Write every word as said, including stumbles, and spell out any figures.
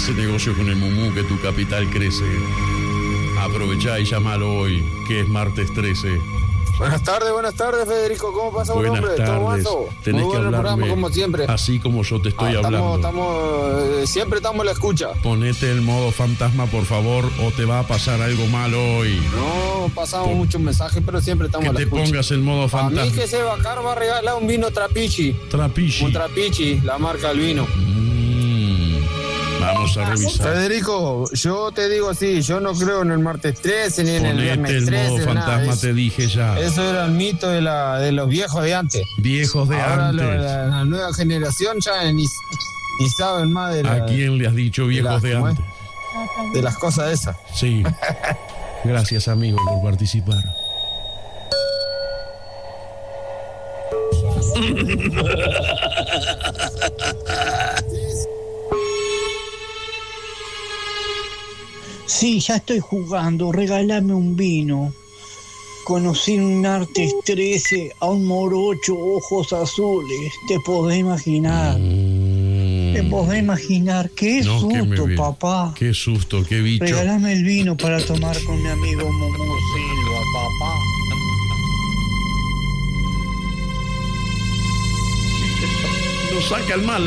Hace negocio con el Mumú que tu capital crece. Aprovechá y llámalo hoy, que es martes trece. Buenas tardes, buenas tardes, Federico. ¿Cómo pasa, un Buenas hombre? tardes. ¿Todo mazo? Tenés Muy que bueno el hablarme programa, como siempre. así como yo te estoy Ah, hablando. Estamos, estamos, eh, siempre estamos en la escucha. Ponete el modo fantasma, por favor, o te va a pasar algo malo hoy. No, pasamos Por- muchos mensajes, pero siempre estamos Que en la te escucha. pongas el modo A fantasma. mí que Seba Car va a regalar un vino Trapichi. Trapichi. Un Trapichi, la marca del vino. Mm, vamos a revisar. Federico, yo te digo así, yo no creo en el martes trece ni en el Ponete viernes el trece. modo nada de fantasma, eso. te dije ya. Eso era el mito de, la, de los viejos de antes. Viejos de Ahora lo- antes. la, la nueva generación ya ni, ni saben más de, la- ¿A quién le has dicho viejos las- de ¿cómo es? antes? de las cosas esas. Sí. Gracias, amigo, por participar. Sí, ya estoy jugando, regálame un vino. Conocí un martes trece a un morocho, ojos azules. Te podés imaginar. Mm. Te podés imaginar. Qué No, que me susto, vi- papá. Qué susto, qué bicho. Regálame el vino para tomar con mi amigo Momo Silva, papá. Lo saca el mal.